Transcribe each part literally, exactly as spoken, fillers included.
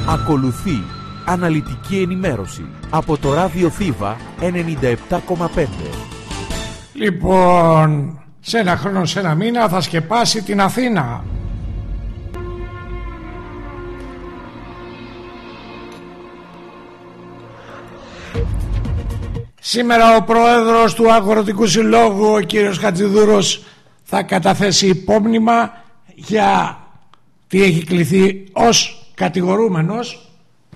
Ακολουθεί αναλυτική ενημέρωση από το Ράδιο Θήβα ενενήντα επτά κόμμα πέντε. Λοιπόν, σε ένα χρόνο, σε ένα μήνα θα σκεπάσει την Αθήνα. Σήμερα ο πρόεδρος του Αγροτικού Συλλόγου, ο κύριος Χατζηδούρος, θα καταθέσει υπόμνημα για τι έχει κληθεί ως κατηγορούμενος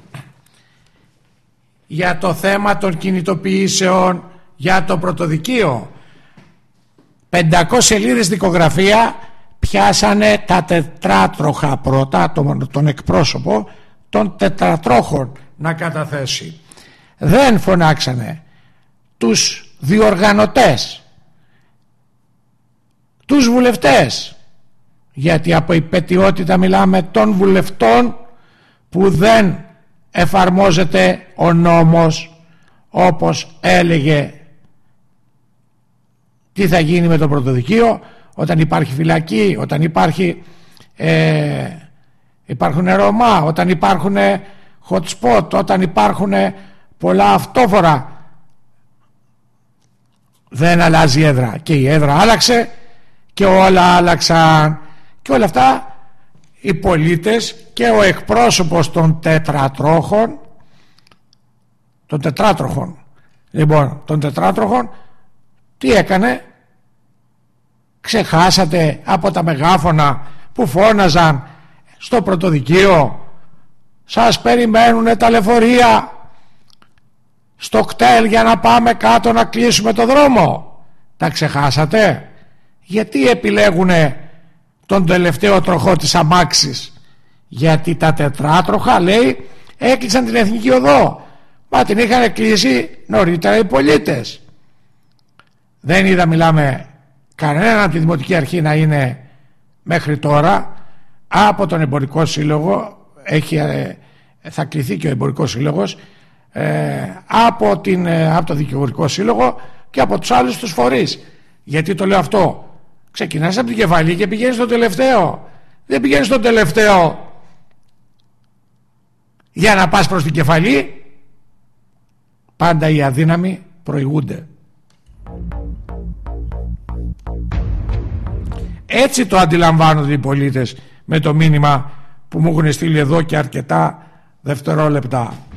για το θέμα των κινητοποιήσεων για το πρωτοδικείο. πεντακόσιες σελίδες δικογραφία, πιάσανε τα τετράτροχα πρώτα, τον, τον εκπρόσωπο των τετρατρόχων να καταθέσει. Δεν φωνάξανε τους διοργανωτές, τους βουλευτές, γιατί από υπετιότητα μιλάμε των βουλευτών που δεν εφαρμόζεται ο νόμος όπως έλεγε. Τι θα γίνει με το πρωτοδικείο όταν υπάρχει φυλακή, όταν υπάρχει ε, υπάρχουν Ρωμά, όταν υπάρχουν hot spot, όταν υπάρχουν πολλά αυτόφορα. Δεν αλλάζει η έδρα, και η έδρα άλλαξε και όλα άλλαξαν, και όλα αυτά οι πολίτες και ο εκπρόσωπος των τετρατρόχων των τετράτροχων λοιπόν των τετράτροχων τι έκανε? Ξεχάσατε από τα μεγάφωνα που φώναζαν στο πρωτοδικείο, σας περιμένουνε τα λεωφορεία στο κτέλ για να πάμε κάτω να κλείσουμε το δρόμο? Τα ξεχάσατε? Γιατί επιλέγουνε τον τελευταίο τροχό της αμάξης? Γιατί τα τετράτροχα, λέει, έκλεισαν την Εθνική Οδό, μα την είχαν κλείσει νωρίτερα οι πολίτες. Δεν είδα, μιλάμε, κανένα από τη Δημοτική Αρχή να είναι μέχρι τώρα. Από τον Εμπορικό Σύλλογο έχει, θα κληθεί και ο Εμπορικός Σύλλογος, ε, από, την, από το Δικηγορικό Σύλλογο και από τους άλλους τους φορείς. Γιατί το λέω αυτό? Ξεκινάς από την κεφαλή και πηγαίνεις στο τελευταίο. Δεν πηγαίνεις στο τελευταίο για να πας προς την κεφαλή. Πάντα οι αδύναμοι προηγούνται. Έτσι το αντιλαμβάνονται οι πολίτες με το μήνυμα που μου έχουν στείλει εδώ και αρκετά δευτερόλεπτα.